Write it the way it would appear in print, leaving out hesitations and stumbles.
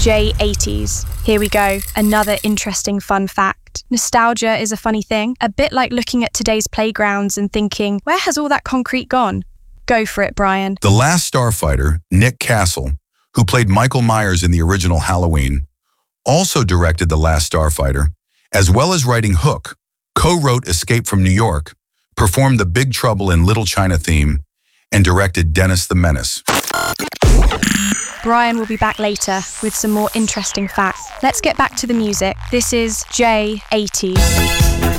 J80s. Here we go, another interesting fun fact. Nostalgia is a funny thing, a bit like looking at today's playgrounds and thinking, where has all that concrete gone? Go for it, Brian. The Last Starfighter, Nick Castle, who played Michael Myers in the original Halloween, also directed The Last Starfighter, as well as writing Hook, co-wrote Escape from New York, performed the Big Trouble in Little China theme, and directed Dennis the Menace. Brian will be back later with some more interesting facts. Let's get back to the music. This is J80s.